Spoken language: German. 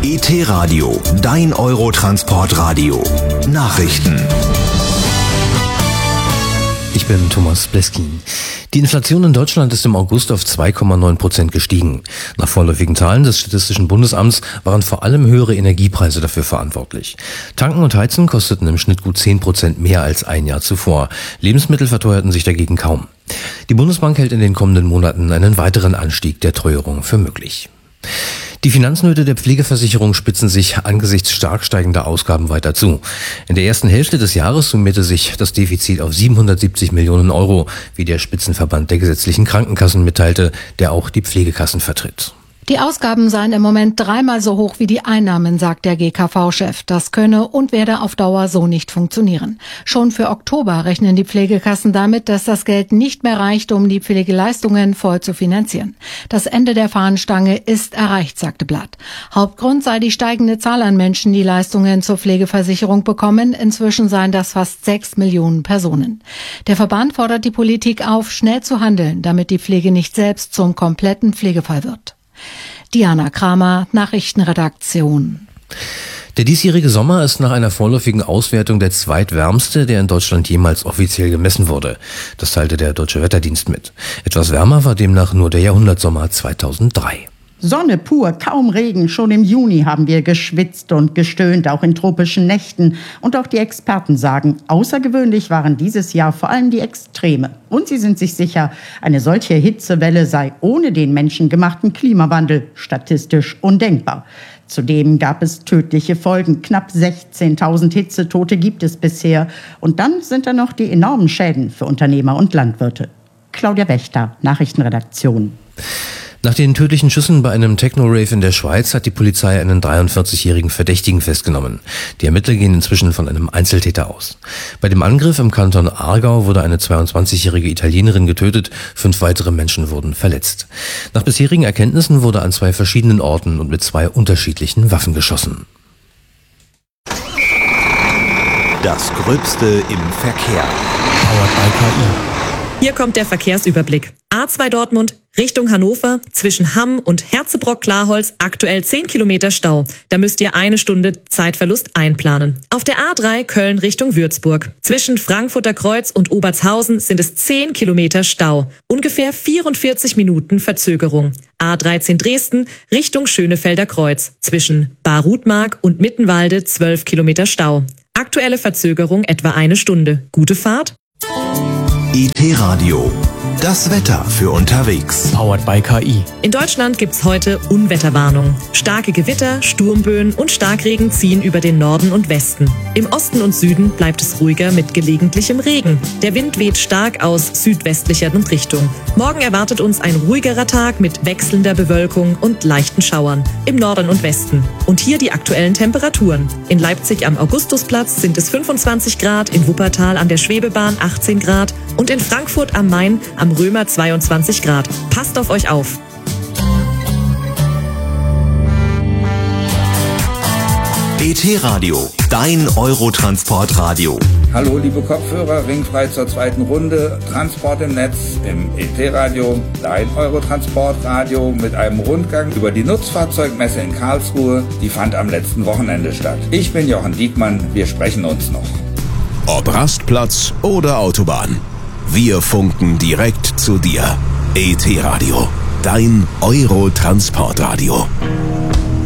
ET Radio, dein Eurotransportradio. Nachrichten. Ich bin Thomas Bleskin. Die Inflation in Deutschland ist im August auf 2,9% gestiegen. Nach vorläufigen Zahlen des Statistischen Bundesamts waren vor allem höhere Energiepreise dafür verantwortlich. Tanken und Heizen kosteten im Schnitt gut 10% mehr als ein Jahr zuvor. Lebensmittel verteuerten sich dagegen kaum. Die Bundesbank hält in den kommenden Monaten einen weiteren Anstieg der Teuerung für möglich. Die Finanznöte der Pflegeversicherung spitzen sich angesichts stark steigender Ausgaben weiter zu. In der ersten Hälfte des Jahres summierte sich das Defizit auf 770 Millionen Euro, wie der Spitzenverband der gesetzlichen Krankenkassen mitteilte, der auch die Pflegekassen vertritt. Die Ausgaben seien im Moment 3-mal so hoch wie die Einnahmen, sagt der GKV-Chef. Das könne und werde auf Dauer so nicht funktionieren. Schon für Oktober rechnen die Pflegekassen damit, dass das Geld nicht mehr reicht, um die Pflegeleistungen voll zu finanzieren. Das Ende der Fahnenstange ist erreicht, sagte Blatt. Hauptgrund sei die steigende Zahl an Menschen, die Leistungen zur Pflegeversicherung bekommen. Inzwischen seien das fast 6 Millionen Personen. Der Verband fordert die Politik auf, schnell zu handeln, damit die Pflege nicht selbst zum kompletten Pflegefall wird. Diana Kramer, Nachrichtenredaktion. Der diesjährige Sommer ist nach einer vorläufigen Auswertung der zweitwärmste, der in Deutschland jemals offiziell gemessen wurde. Das teilte der Deutsche Wetterdienst mit. Etwas wärmer war demnach nur der Jahrhundertsommer 2003. Sonne pur, kaum Regen. Schon im Juni haben wir geschwitzt und gestöhnt, auch in tropischen Nächten. Und auch die Experten sagen, außergewöhnlich waren dieses Jahr vor allem die Extreme. Und sie sind sich sicher, eine solche Hitzewelle sei ohne den menschengemachten Klimawandel statistisch undenkbar. Zudem gab es tödliche Folgen. Knapp 16.000 Hitzetote gibt es bisher. Und dann sind da noch die enormen Schäden für Unternehmer und Landwirte. Claudia Wächter, Nachrichtenredaktion. Nach den tödlichen Schüssen bei einem Techno-Rave in der Schweiz hat die Polizei einen 43-jährigen Verdächtigen festgenommen. Die Ermittler gehen inzwischen von einem Einzeltäter aus. Bei dem Angriff im Kanton Aargau wurde eine 22-jährige Italienerin getötet, 5 weitere Menschen wurden verletzt. Nach bisherigen Erkenntnissen wurde an 2 verschiedenen Orten und mit 2 unterschiedlichen Waffen geschossen. Das Gröbste im Verkehr. Powered by KI. Hier kommt der Verkehrsüberblick. A2 Dortmund Richtung Hannover zwischen Hamm und Herzebrock-Klarholz aktuell 10 Kilometer Stau. Da müsst ihr 1 Stunde Zeitverlust einplanen. Auf der A3 Köln Richtung Würzburg. Zwischen Frankfurter Kreuz und Obertshausen sind es 10 Kilometer Stau. Ungefähr 44 Minuten Verzögerung. A13 Dresden Richtung Schönefelder Kreuz. Zwischen Bar-Rudmark und Mittenwalde 12 Kilometer Stau. Aktuelle Verzögerung etwa 1 Stunde. Gute Fahrt. ET Radio. Das Wetter für unterwegs. Powered by KI. In Deutschland gibt's heute Unwetterwarnung. Starke Gewitter, Sturmböen und Starkregen ziehen über den Norden und Westen. Im Osten und Süden bleibt es ruhiger mit gelegentlichem Regen. Der Wind weht stark aus südwestlicher Richtung. Morgen erwartet uns ein ruhigerer Tag mit wechselnder Bewölkung und leichten Schauern im Norden und Westen. Und hier die aktuellen Temperaturen. In Leipzig am Augustusplatz sind es 25 Grad, in Wuppertal an der Schwebebahn 18 Grad und in Frankfurt am Main am Römer 22 Grad. Passt auf euch auf! ET Radio, dein Eurotransportradio. Hallo liebe Kopfhörer, ringfrei zur zweiten Runde. Transport im Netz im ET Radio, dein Eurotransportradio mit einem Rundgang über die Nutzfahrzeugmesse in Karlsruhe. Die fand am letzten Wochenende statt. Ich bin Jochen Diekmann, wir sprechen uns noch. Ob Rastplatz oder Autobahn. Wir funken direkt zu dir. ET Radio, dein Eurotransportradio.